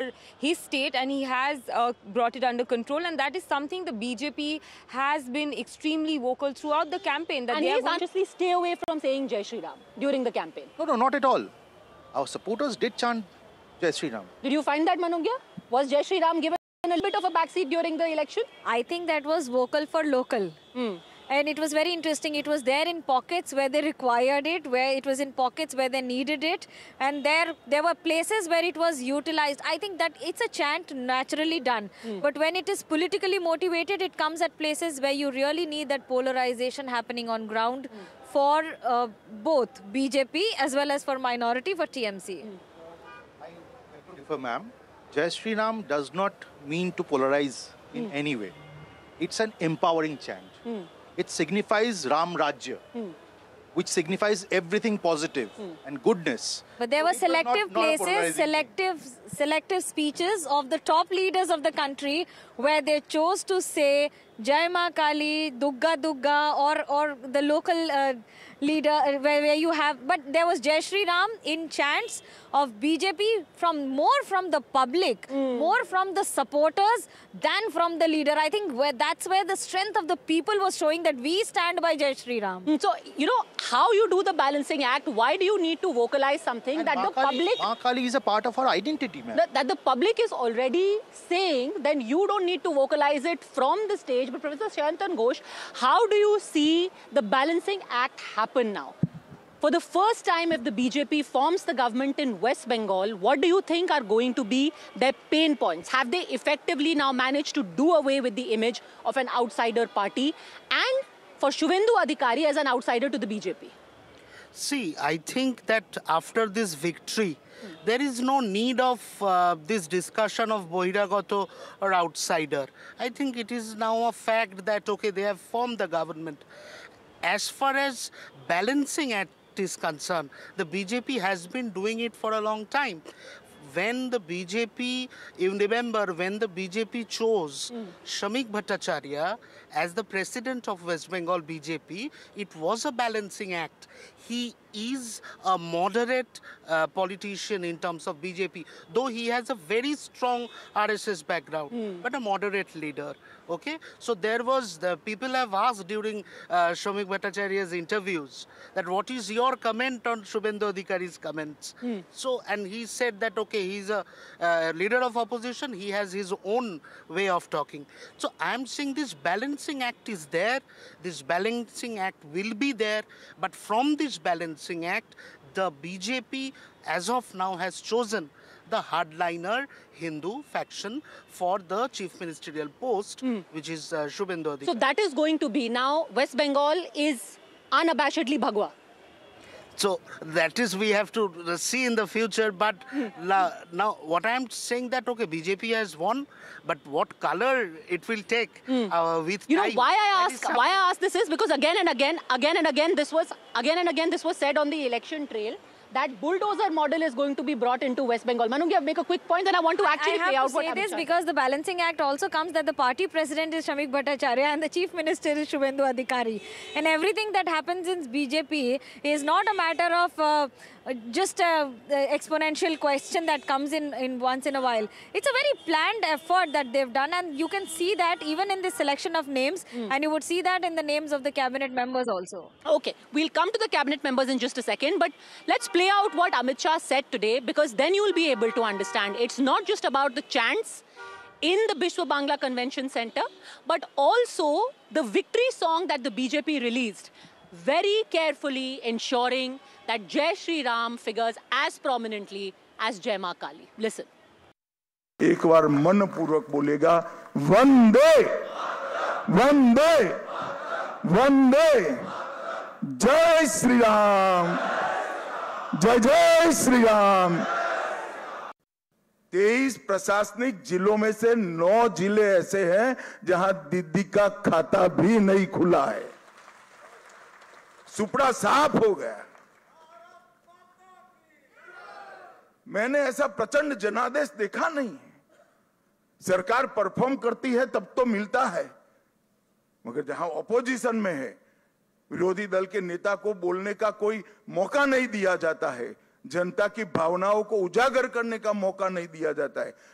his state, and he has brought it under control, and that is something the BJP has been extremely vocal throughout the campaign. That and they he is consciously stay away from saying Jai Shri Ram during the campaign. No, not at all. Our supporters did chant Jai Shri Ram. Did you find that, Manogya? Was Jai Shri Ram given a little bit of a backseat during the election? I think that was vocal for local. And it was very interesting. It was there in pockets where they required it, where it was in pockets where they needed it. And there were places where it was utilized. I think that it's a chant naturally done. But when it is politically motivated, it comes at places where you really need that polarization happening on ground for both BJP as well as for minority, for TMC. I ma'am, Jai Shri Ram does not mean to polarize in any way. It's an empowering chant. It signifies Ram Rajya, which signifies everything positive and goodness. But there were selective places, selective speeches of the top leaders of the country where they chose to say Jai Ma Kali, Dugga Dugga, or the local leader where you have. But there was Jai Shri Ram in chants of BJP more from the public, more from the supporters than from the leader. I think that's where the strength of the people was showing that we stand by Jai Shri Ram. So, you know, how you do the balancing act, why do you need to vocalize something and that the public... Ma Kali is a part of our identity, man. That the public is already saying, then you don't need to vocalize it from the stage. But Professor Sayantan Ghosh, how do you see the balancing act happen now? For the first time, if the BJP forms the government in West Bengal, what do you think are going to be their pain points? Have they effectively now managed to do away with the image of an outsider party? And for Shubhendu Adhikari as an outsider to the BJP? See, I think that after this victory, there is no need of this discussion of Bohiragato or outsider. I think it is now a fact that, okay, they have formed the government. As far as balancing act is concerned, the BJP has been doing it for a long time. When the BJP, you remember, when the BJP chose Shamik Bhattacharya as the president of West Bengal BJP, it was a balancing act. He is a moderate politician in terms of BJP, though he has a very strong RSS background, but a moderate leader. Okay, so there was, the people have asked during Shamik Bhattacharya's interviews that what is your comment on Shubhendu Adhikari's comments? So, and he said that, okay, he's a leader of opposition, he has his own way of talking. So I'm saying this balancing act is there, this balancing act will be there, but from this balancing act, the BJP as of now has chosen the hardliner Hindu faction for the chief ministerial post, which is Shubhendu Adhikari. So that is going to be now, West Bengal is unabashedly Bhagwa. So that is, we have to see in the future, but now what I am saying that, okay, BJP has won, but what color it will take with you know time, why I ask this is because again and again this was said on the election trail that bulldozer model is going to be brought into West Bengal. Manugya, make a quick point, then I want to actually play out what I have to say this because the balancing act also comes that the party president is Shamik Bhattacharya and the chief minister is Shubhendu Adhikari. And everything that happens in BJP is not a matter of just a exponential question that comes in once in a while. It's a very planned effort that they've done, and you can see that even in the selection of names, and you would see that in the names of the cabinet members also. Okay, we'll come to the cabinet members in just a second, but let's play out what Amit Shah said today, because then you'll be able to understand. It's not just about the chants in the Bishwa Bangla Convention Center, but also the victory song that the BJP released, very carefully ensuring that Jai Shri Ram figures as prominently as Jai Ma Kali. Listen. एक बार मन पूर्वक बोलेगा वंदे वंदे वंदे जय श्री राम जय जय श्री राम। 23 प्रशासनिक जिलों में से 9 जिले ऐसे हैं जहां दीदी का खाता भी नहीं खुला है। सुपड़ा साफ हो गया। मैंने ऐसा प्रचंड जनादेश देखा नहीं है। सरकार परफॉर्म करती है तब तो मिलता है, मगर जहां ऑपोजिशन में है, विरोधी दल के नेता को बोलने का कोई मौका नहीं दिया जाता है, जनता की भावनाओं को उजागर करने का मौका नहीं दिया जाता है,